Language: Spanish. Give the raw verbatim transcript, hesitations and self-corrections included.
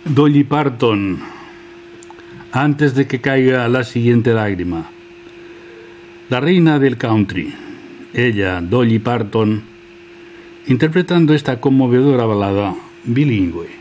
Dolly Parton, antes de que caiga la siguiente lágrima. La reina del country, ella, Dolly Parton, interpretando esta conmovedora balada bilingüe.